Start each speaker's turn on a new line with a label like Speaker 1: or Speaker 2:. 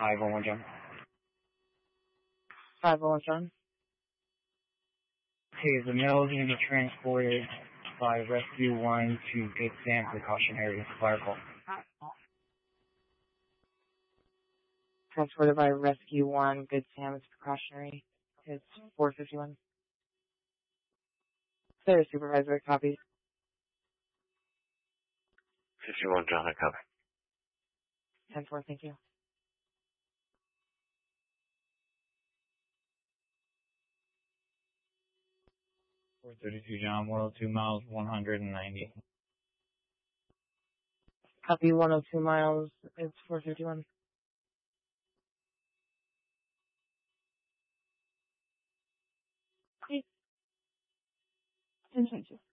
Speaker 1: 501 John.
Speaker 2: 501 John.
Speaker 1: Hey, the mail is going to be transported by Rescue 1 to Good Sam Precautionary Fire Call.
Speaker 2: Transported by Rescue 1, Good Sam is precautionary. It's 451. There, Supervisor, copy.
Speaker 3: 51 John, I copy.
Speaker 2: 10-4, thank you.
Speaker 1: .432 John, 102 miles, 190.
Speaker 2: Copy 102 miles, it's 451. Okay. 10-22.